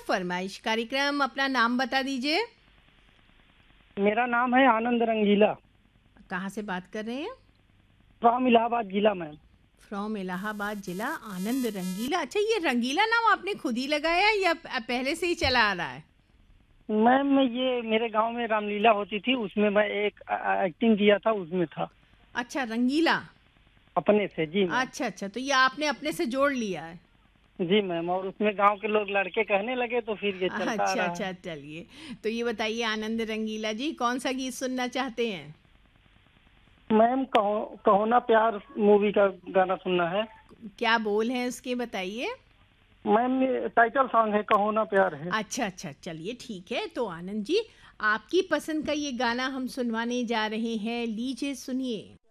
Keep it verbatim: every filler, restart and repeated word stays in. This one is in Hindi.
फरमाइश कार्यक्रम, अपना नाम बता दीजिए। मेरा नाम है आनंद रंगीला। कहाँ से बात कर रहे हैं? फ्रॉम इलाहाबाद जिला मैम। फ्रॉम इलाहाबाद जिला, आनंद रंगीला। अच्छा, ये रंगीला नाम आपने खुद ही लगाया या प- पहले से ही चला आ रहा है? मैम ये मेरे गांव में रामलीला होती थी, उसमें मैं एक एक्टिंग किया था, उसमें था अच्छा, रंगीला। अपने से। जी मैम। अच्छा अच्छा, तो ये आपने अपने से जोड़ लिया है। जी मैम, और उसमें गांव के लोग लड़के कहने लगे तो फिर ये चलता आ अच्छा रहा है। अच्छा, चलिए। तो ये बताइए आनंद रंगीला जी, कौन सा गीत सुनना चाहते हैं? मैम कहो कहो ना प्यार मूवी का गाना सुनना है। क्या बोल हैं उसके, बताइए। मैम ये टाइटल सॉन्ग है, कहो ना प्यार है। अच्छा अच्छा, चलिए ठीक है। तो आनंद जी, आपकी पसंद का ये गाना हम सुनवाने जा रहे हैं, लीजिए सुनिए।